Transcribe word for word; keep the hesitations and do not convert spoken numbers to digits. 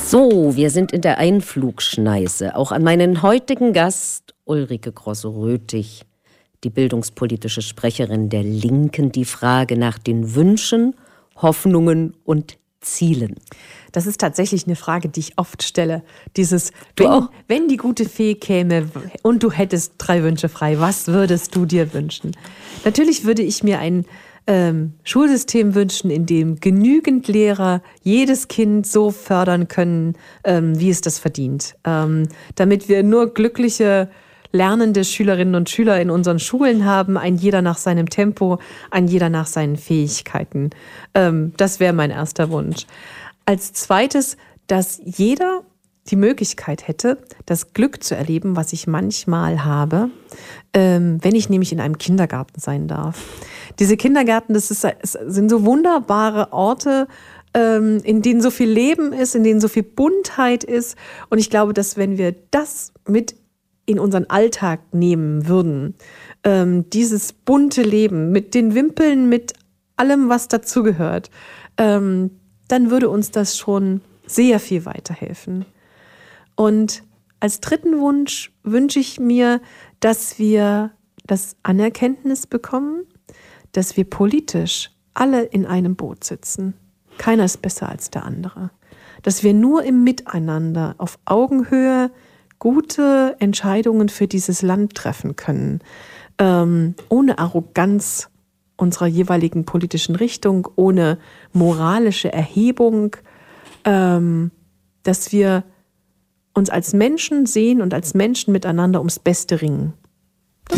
So, wir sind in der Einflugschneise. Auch an meinen heutigen Gast Ulrike Grosse-Röthig, die bildungspolitische Sprecherin der Linken, die Frage nach den Wünschen, Hoffnungen und Zielen. Das ist tatsächlich eine Frage, die ich oft stelle. Dieses, wenn, wenn die gute Fee käme und du hättest drei Wünsche frei, was würdest du dir wünschen? Natürlich würde ich mir ein ähm, Schulsystem wünschen, in dem genügend Lehrer jedes Kind so fördern können, ähm, wie es das verdient. Ähm, damit wir nur glückliche, lernende Schülerinnen und Schüler in unseren Schulen haben, ein jeder nach seinem Tempo, ein jeder nach seinen Fähigkeiten. Ähm, das wäre mein erster Wunsch. Als zweites, dass jeder die Möglichkeit hätte, das Glück zu erleben, was ich manchmal habe, ähm, wenn ich nämlich in einem Kindergarten sein darf. Diese Kindergärten, das ist, es sind so wunderbare Orte, ähm, in denen so viel Leben ist, in denen so viel Buntheit ist. Und ich glaube, dass wenn wir das mit in unseren Alltag nehmen würden, ähm, dieses bunte Leben mit den Wimpeln, mit allem, was dazugehört, ähm, dann würde uns das schon sehr viel weiterhelfen. Und als dritten Wunsch wünsche ich mir, dass wir das Anerkenntnis bekommen, dass wir politisch alle in einem Boot sitzen. Keiner ist besser als der andere. Dass wir nur im Miteinander auf Augenhöhe gute Entscheidungen für dieses Land treffen können, ähm, ohne Arroganz unserer jeweiligen politischen Richtung, ohne moralische Erhebung, ähm, dass wir uns als Menschen sehen und als Menschen miteinander ums Beste ringen.